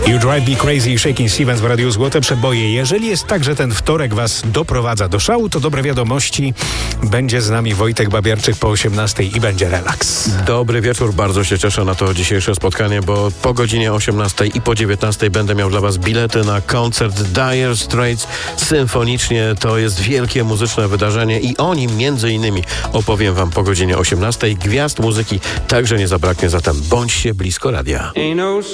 You Drive Me Crazy, Shaking Stevens w Radiu Złote Przeboje. Jeżeli jest tak, że ten wtorek was doprowadza do szału, to dobre wiadomości. Będzie z nami Wojtek Babiarczyk po 18:00 i będzie relaks. Dobry wieczór, bardzo się cieszę na to dzisiejsze spotkanie, bo po godzinie 18:00 i po 19:00 będę miał dla was bilety na koncert Dire Straits symfonicznie. To jest wielkie muzyczne wydarzenie i o nim między innymi opowiem wam po godzinie 18:00. Gwiazd muzyki także nie zabraknie, zatem bądźcie blisko radia.